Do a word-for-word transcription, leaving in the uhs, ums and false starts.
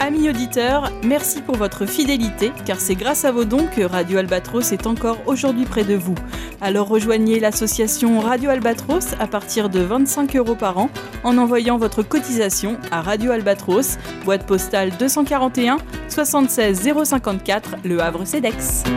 Amis auditeurs, merci pour votre fidélité, car c'est grâce à vos dons que Radio Albatros est encore aujourd'hui près de vous. Alors rejoignez l'association Radio Albatros à partir de vingt-cinq euros par an en envoyant votre cotisation à Radio Albatros, boîte postale deux cent quarante et un soixante-seize zéro cinquante-quatre, Le Havre-Cedex.